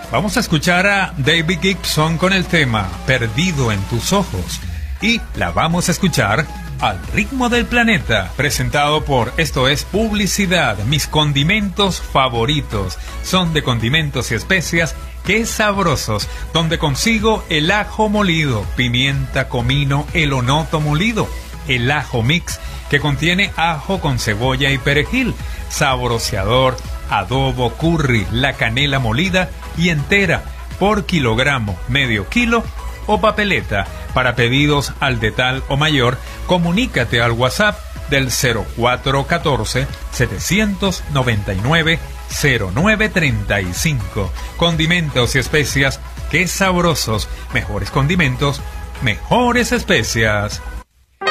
Vamos a escuchar a David Gibson con el tema Perdido en tus ojos. Y la vamos a escuchar al ritmo del planeta, presentado por Esto es Publicidad. Mis condimentos favoritos son de condimentos y especias. ¡Qué sabrosos! Donde consigo el ajo molido, pimienta, comino, elonoto molido, el ajo mix, que contiene ajo con cebolla y perejil, sabroseador, adobo, curry, la canela molida y entera por kilogramo, medio kilo o papeleta. Para pedidos al de tal o mayor, comunícate al WhatsApp del 0414-799-0935. Condimentos y especias, qué sabrosos. Mejores condimentos, mejores especias.